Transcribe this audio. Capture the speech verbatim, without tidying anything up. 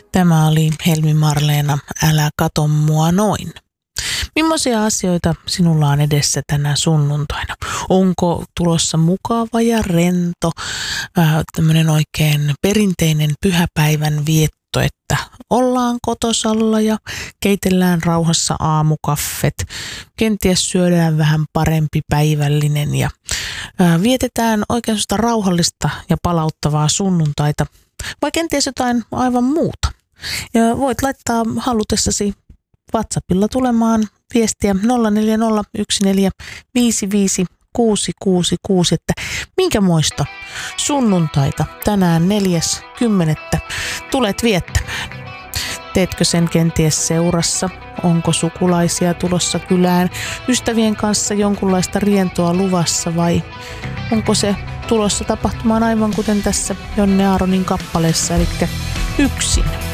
Tämä oli Helmi Marleena, Älä kato mua noin. Millaisia asioita sinulla on edessä tänä sunnuntaina? Onko tulossa mukava ja rento, äh, tämmöinen oikein perinteinen pyhäpäivän vietto, että ollaan kotosalla ja keitellään rauhassa aamukaffet, kenties syödään vähän parempi päivällinen ja äh, vietetään oikein sitä rauhallista ja palauttavaa sunnuntaita, vai kenties jotain aivan muuta. Ja voit laittaa halutessasi WhatsAppilla tulemaan viestiä nolla neljä nolla yksi neljä viisi viisi kuusi kuusi kuusi, että minkä muista sunnuntaita tänään neljäs kymmenettä tulet viettämään. Teetkö sen kenties seurassa? Onko sukulaisia tulossa kylään? Ystävien kanssa jonkunlaista rientoa luvassa vai onko se tulossa tapahtumaan aivan kuten tässä Jonne Aaronin kappaleessa, eli yksin?